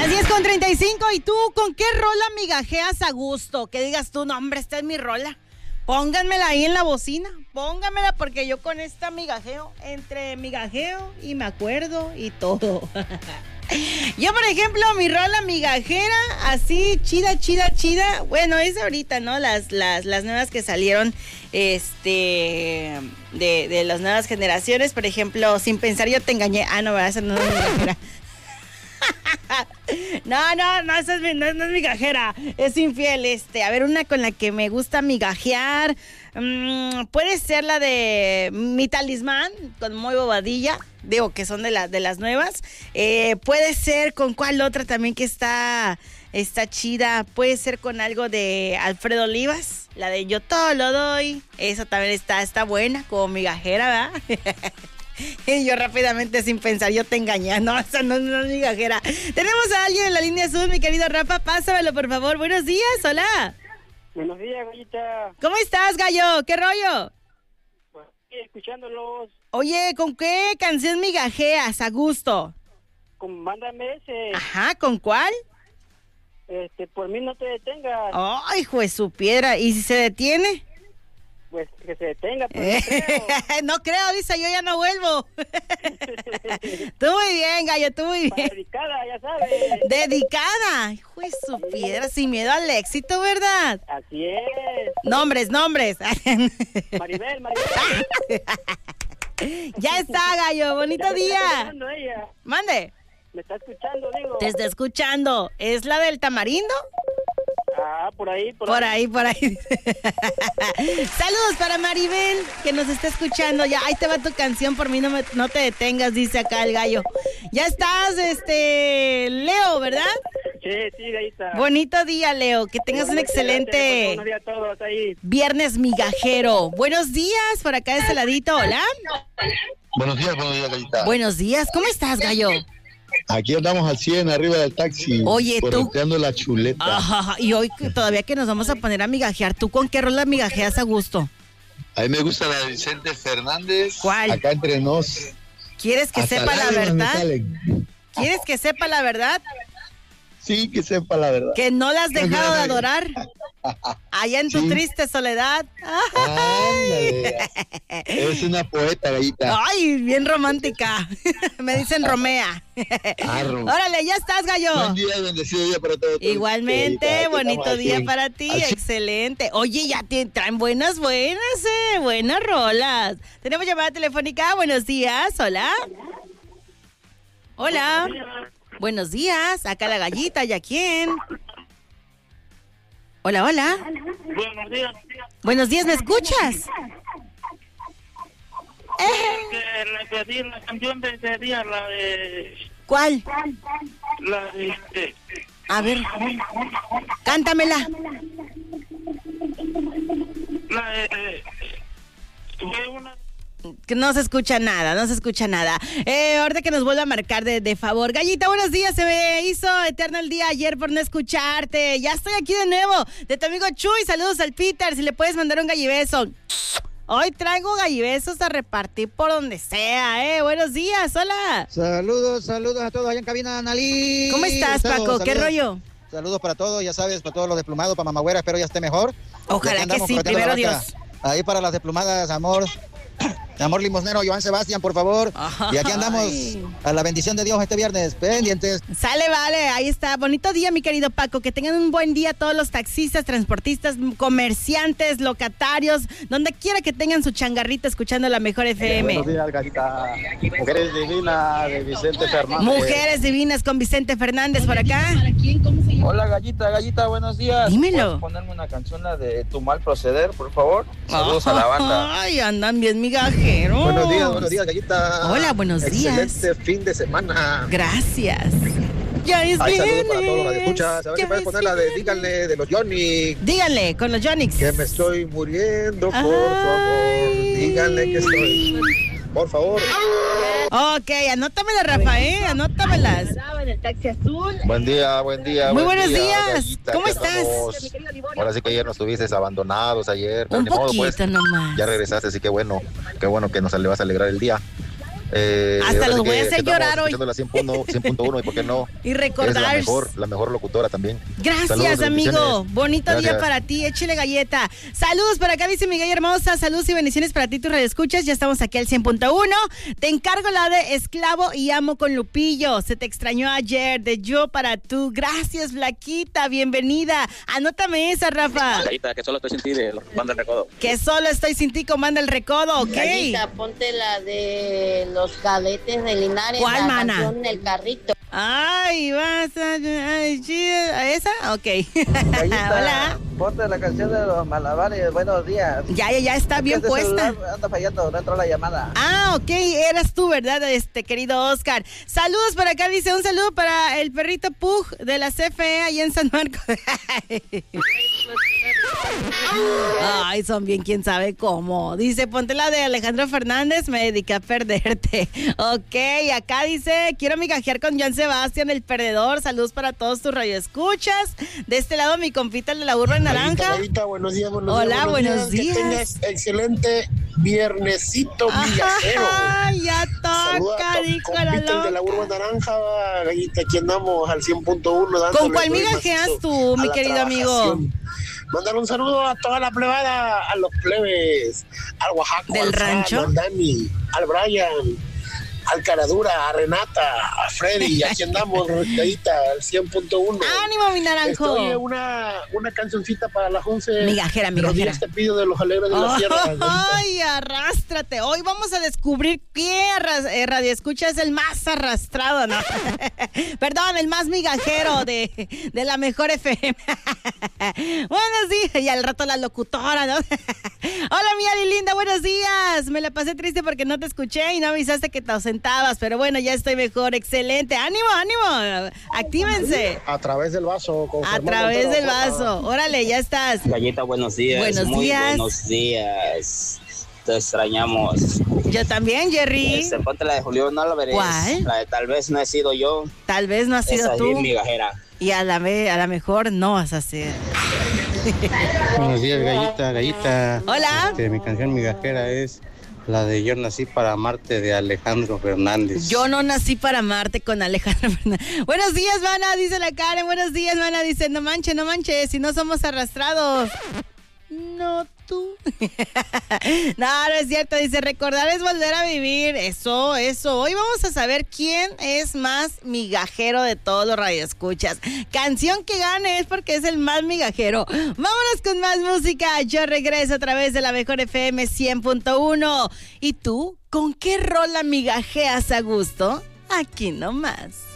Las 10:35, ¿y tú con qué rola migajeas a gusto? Que digas tú, no hombre, esta es mi rola. Pónganmela ahí en la bocina, pónganmela porque yo con esta migajeo, entre migajeo y me acuerdo y todo. Yo, por ejemplo, mi rola migajera, así, chida. Bueno, es ahorita, ¿no? Las nuevas que salieron, de las nuevas generaciones. Por ejemplo, Sin Pensar Yo Te Engañé. Ah, no, ¿verdad? Esa no es migajera. No, esa no es migajera, es infiel. A ver, una con la que me gusta migajear, puede ser la de Mi Talismán, con Muy Bobadilla, digo que son de las nuevas. Puede ser con cuál otra también que está chida, puede ser con algo de Alfredo Olivas, la de Yo Todo Lo Doy, esa también está buena, como migajera, ¿verdad? Y yo rápidamente, Sin Pensar Yo Te Engañé. No, esa no es migajera. Tenemos a alguien en la línea azul, mi querido Rafa. Pásamelo, por favor. Buenos días, hola. Buenos días, Gallita. ¿Cómo estás, gallo? ¿Qué rollo? Pues escuchándolos. Oye, ¿con qué canción migajeas a gusto? Con Banda MS. Ajá, ¿con cuál? Por mí no te detengas. Ay, hijo de su piedra. ¿Y si se detiene? Pues que se detenga, pues no creo. No creo, dice, yo ya no vuelvo. Tú muy bien, gallo, tú muy bien. Dedicada, ya sabes. Dedicada, hijo de su piedra, sin miedo al éxito, ¿verdad? Así es. Nombres. Maribel. Ya está, gallo, bonito día. Ella. Mande. Me está escuchando, digo. Te está escuchando. ¿Es la del tamarindo? Ah, por ahí. Por ahí. Saludos para Maribel, que nos está escuchando. Ya, ahí te va tu canción, por mí no te detengas, dice acá el gallo. Ya estás, Leo, ¿verdad? Sí, Gallita. Bonito día, Leo. Que tengas un excelente Buenos días a todos ahí. viernes migajero. Buenos días, por acá de este ladito. Hola. Buenos días, Gallita. Buenos días, ¿cómo estás, gallo? Aquí andamos al 100 arriba del taxi. Oye, tú. Correteando la chuleta. Ajá, y hoy todavía que nos vamos a poner a migajear, ¿tú con qué rola migajeas a gusto? A mí me gusta la de Vicente Fernández. ¿Cuál? Acá entre nos. ¿Quieres que Hasta sepa la lágrimas me verdad? salen. ¿Quieres que sepa la verdad? Sí, que sepa la verdad. Que no la has dejado de adorar. Allá en tu Sí. triste soledad. Ándale. Es una poeta, Gallita. Ay, bien romántica. Me dicen Romea. Arro. Órale, ya estás, gallo. Buen día y bendecido día para todos. Igualmente, Gallita, bonito estamos día aquí. para ti, Al 100. excelente. Oye, ya te traen buenas, buenas rolas. Tenemos llamada telefónica, buenos días, hola. Hola. Buenos días, acá la gallita, ¿ya quién? Hola. Buenos días. Buenos días, ¿me escuchas? Le pedí la canción de ese día, la de... ¿Cuál? La de... A ver, cántamela. La de... Fue una... Que no se escucha nada. Ahorita que nos vuelva a marcar de favor. Gallita, buenos días. Se me hizo eterno el día ayer por no escucharte. Ya estoy aquí de nuevo. De tu amigo Chuy, saludos al Peter. Si le puedes mandar un gallibeso. Hoy traigo gallibesos a repartir por donde sea, Buenos días, hola. Saludos a todos allá en cabina, Analí. ¿Cómo estás, Paco? ¿Qué rollo? Saludos para todos, ya sabes, para todos los desplumados, para Mamagüera, espero ya esté mejor. Ojalá que sí, primero Dios. Ahí para las desplumadas, amor limosnero, Joan Sebastián, por favor. Y aquí andamos a la bendición de Dios este viernes, pendientes. Sale, vale, ahí está. Bonito día, mi querido Paco. Que tengan un buen día todos los taxistas, transportistas, comerciantes, locatarios, donde quiera que tengan su changarrita escuchando la mejor FM. Buenos días, Gallita. Mujeres Divinas de Vicente Fernández. Mujeres Divinas con Vicente Fernández por acá. Hola, Gallita, buenos días. Dímelo. ¿Puedes ponerme una canción la de Tu Mal Proceder, por favor? Saludos a la banda. Ay, andan bien migajeros. Buenos días, Gallita. Hola, buenos días. Excelente fin de semana. Gracias. Ya es Ay, saludos viernes. para todos los que escuchas. A ver si puedes poner la de Díganle de los Johnny. Díganle, con los Yonix. Que me estoy muriendo por tu amor. Díganle que estoy. Por favor. Ok, anótamelas, Rafa, anótamelas. En el taxi azul. Buen día. Muy buenos días. Gallita, ¿Cómo aquí estás? andamos. Ahora sí que ayer nos tuviste abandonados ayer. Pero Un ni modo, poquito pues, nomás. ya regresaste, así que bueno que nos le vas a alegrar el día. Hasta los voy a hacer llorar hoy. La 100.1 y por qué no. Y recordar. Es la mejor locutora también. Gracias, saludos, amigo. Bonito día para ti. Échale galleta. Saludos por acá, dice Miguel Hermosa. Saludos y bendiciones para ti, tus radioescuchas. Ya estamos aquí al 100.1. Te encargo la de Esclavo y Amo con Lupillo. Se te extrañó ayer. De yo para tú. Gracias, Flaquita. Bienvenida. Anótame esa, Rafa. Gallita, que solo estoy sin ti de Banda El Recodo. Que solo estoy sin ti con Banda El Recodo, ¿ok? Gallita, ponte la de los cadetes de Linares. ¿Cuál, la mana? Canción El Carrito. Ay, vas a... ¿Esa? Ok. Gallita, hola. Ponte la canción de los Malabares. Buenos días. Ya está bien puesta. Anda fallando, no entró la llamada. Ah, ok, eras tú, ¿verdad? Querido Oscar. Saludos por acá, dice un saludo para el perrito Pug de la CFE ahí en San Marcos. Ay, son bien quién sabe cómo. Dice, ponte la de Alejandro Fernández, me dediqué a perderte. Ok, acá dice, quiero migajear con Joan Sebastián, el perdedor. Saludos para todos tus radioescuchas. De este lado, mi compita, el de la Urba Naranja. Gallita, buenos días, Hola, buenos días. Que tengas excelente viernesito migajero. Ya toca, dijo la loca. De la Urba Naranja, Gallita, aquí andamos al 100.1. ¿Con cuál migajeas tú, mi querido amigo? Mandar un saludo a toda la plebada, a los plebes, al Oaxaca, del al rancho, al Dani, al Brian, al Caradura, a Renata, a Freddy, aquí andamos, Gallita, al 100.1. ¡Ánimo, mi naranjo! Oye, una cancioncita para las 11. Migajera. Te pido de los alegres de la sierra. ¡Ay, arrástrate! Hoy vamos a descubrir qué radioescucha es el más arrastrado, ¿no? Perdón, el más migajero de la mejor FM. Buenos días. Y al rato la locutora, ¿no? Hola, mi Ari linda, buenos días. Me la pasé triste porque no te escuché y no avisaste que te ausentabas, pero bueno, ya estoy mejor. Excelente. ¡Ánimo, ánimo! ¡Actívense! A través del vaso. A través del vaso. Órale, ya estás. Gallita, buenos días. Buenos Muy días. Buenos días. Te extrañamos. Yo también, Jerry. Ponte la de Julián Álvarez. ¿Cuál? La de Tal vez no he sido yo. Tal vez no has sido esa tú. Es migajera. Y a la mejor no vas a ser. Buenos días, Gallita. Hola. Mi canción migajera es la de Yo nací para amarte de Alejandro Fernández. Yo no nací para amarte con Alejandro Fernández. Buenos días, mana, dice la Karen. Buenos días, mana, dice, no manches, si no somos arrastrados. No tú. No es cierto, dice, recordar es volver a vivir. Eso. Hoy vamos a saber quién es más migajero de todos los radioescuchas. Canción que gane es porque es el más migajero. Vámonos con más música. Yo regreso a través de la mejor FM 100.1. ¿Y tú, con qué rola migajeas a gusto? Aquí nomás.